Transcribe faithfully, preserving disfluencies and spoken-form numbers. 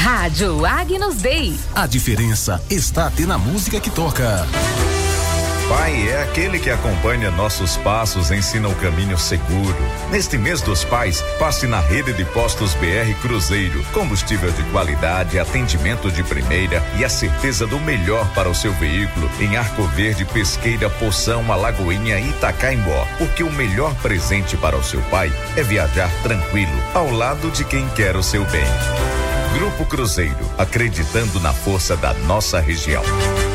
Rádio Agnus Dei. A diferença está até na música que toca. Pai é aquele que acompanha nossos passos, ensina o caminho seguro. Neste mês dos pais, passe na rede de postos B R Cruzeiro. Combustível de qualidade, atendimento de primeira e a certeza do melhor para o seu veículo em Arco Verde, Pesqueira, Poção, Alagoinha e Itacaimbó. Porque o melhor presente para o seu pai é viajar tranquilo, ao lado de quem quer o seu bem. Grupo Cruzeiro, acreditando na força da nossa região.